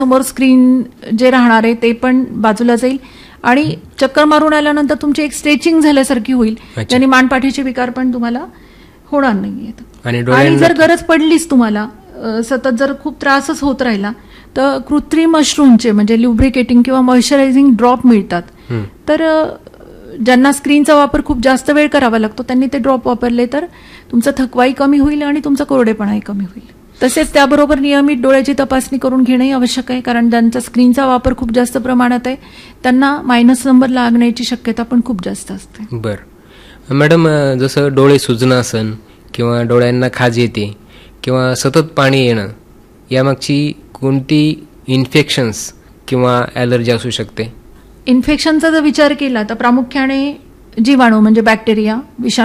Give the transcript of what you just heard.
समोर स्क्रीन जे राहणार आहे ते पण बाजूला जाईल आणि चक्कर मारून आल्यानंतर तुमची एक स्ट्रेचिंग झाल्यासारखी होईल, ज्याने मानपाठीचे विकार पण तुम्हाला होणार नाहीयेत. आणि जर गरज पडलीच तुम्हाला सतत जर खूप त्रासच होत राहिला तर कृत्रिम मशरूमचे म्हणजे ल्युब्रिकेटिंग किंवा मॉइश्चरायझिंग ड्रॉप मिळतात. तर ज्यांना स्क्रीनचा वापर खूप जास्त वेळ करावा लागतो त्यांनी ते ड्रॉप वापरले तर तुमचा थकवाही कमी होईल आणि तुमचा कोरडेपणाही कमी होईल. तसेच त्याबरोबर नियमित डोळ्याची तपासणी करून घेणंही आवश्यक आहे, कारण ज्यांचा स्क्रीनचा वापर खूप जास्त प्रमाणात आहे त्यांना मायनस नंबर लागण्याची शक्यता पण खूप जास्त असते. बरं मॅडम, जसं डोळे सुजणं असन किंवा डोळ्यांना खाज येते किंवा सतत पाणी येणं, यामागची कोणती इन्फेक्शन्स किंवा ॲलर्जी असू शकते? इन्फेक्शनचा जर विचार केला तर प्रामुख्याने जीवाणू म्हणजे बॅक्टेरिया, विषाणू